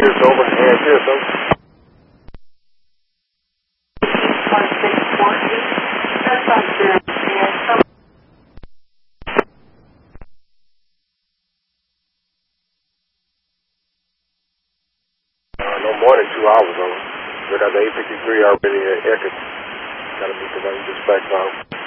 Pierce over. And Pierce over. 1640. No more than 2 hours on. We're at the 853 already at Eckerd. Gotta meet the dispatch now.